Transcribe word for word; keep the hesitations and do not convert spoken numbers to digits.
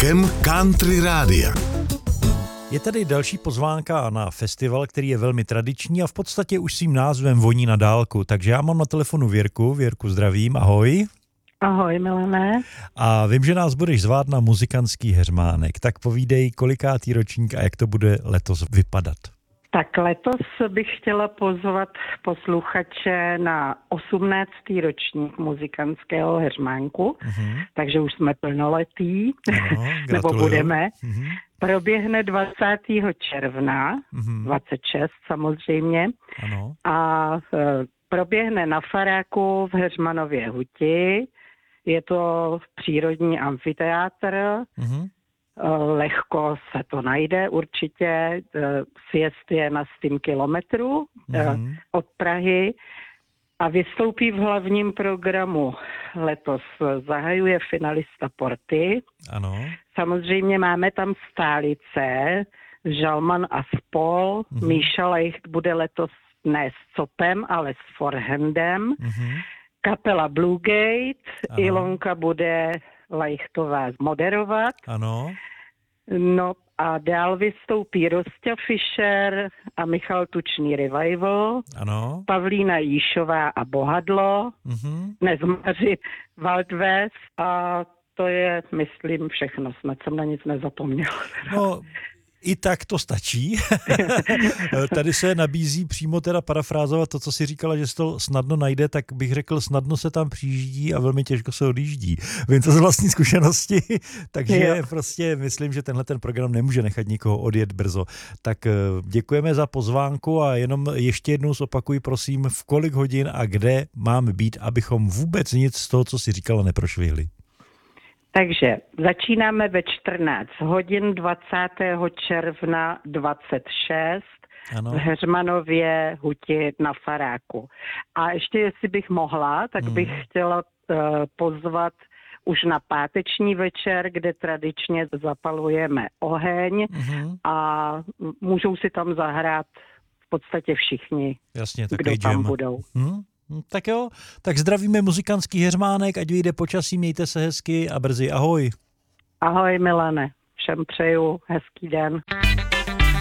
vlakem Country Rádia. Je tady další pozvánka na festival, který je velmi tradiční a v podstatě už svým názvem voní na dálku. Takže já mám na telefonu Věrku. Věrku, zdravím, ahoj. Ahoj, Milané. A vím, že nás budeš zvát na muzikantský heřmánek. Tak povídej, kolikátý ročník a jak to bude letos vypadat. Tak letos bych chtěla pozvat posluchače na osmnáctý ročník muzikantského heřmánku, uh-huh. takže už jsme plnoletí, ano, nebo budeme. Uh-huh. Proběhne dvacátého června, uh-huh. dvacet šest samozřejmě, ano. a e, proběhne na Faráku v Heřmanově Huti. Je to přírodní amfiteátr, uh-huh. lehko se to najde určitě, sjezd je na sto kilometrů mm-hmm. od Prahy a vystoupí v hlavním programu letos. Zahajuje finalista Porty. Ano. Samozřejmě máme tam stálice, Žalman a spol. Mm-hmm. Míša Leicht bude letos ne s copem, ale s forehandem. Mm-hmm. Kapela Blue Gate, ano. Ilonka bude Leichtová moderovat. Ano. No a dál vystoupí Rostě Fischer a Michal Tučný Revival. Ano. Pavlína Jíšová a Bohadlo. Mhm. Nezmaři Waldwest a to je, myslím, všechno. Snad jsem na nic nezapomněl. No, i tak to stačí. Tady se nabízí přímo teda parafrázovat to, co si říkala, že se to snadno najde, tak bych řekl, snadno se tam přijíždí a velmi těžko se odjíždí. Vím to z vlastní zkušenosti, takže jo. prostě myslím, že tenhle ten program nemůže nechat nikoho odjet brzo. Tak děkujeme za pozvánku a jenom ještě jednou zopakuj, prosím, v kolik hodin a kde máme být, abychom vůbec nic z toho, co si říkala, neprošvihli. Takže začínáme ve čtrnáct hodin dvacátého června dvacet šest ano. v Heřmanově Huti na Faráku. A ještě jestli bych mohla, tak hmm. bych chtěla uh, pozvat už na páteční večer, kde tradičně zapalujeme oheň hmm. a můžou si tam zahrát v podstatě všichni, Jasně, kdo tam jam. budou. Hmm. Tak jo, tak zdravíme muzikantský heřmánek, ať vyjde počasí, mějte se hezky a brzy ahoj. Ahoj Milane, všem přeju hezký den.